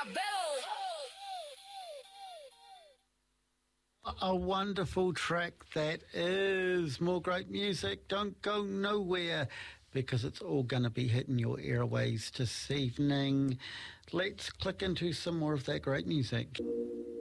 A wonderful track that is. More great music. Don't go nowhere, because it's all going to be hitting your airways this evening. Let's click into some more of that great music.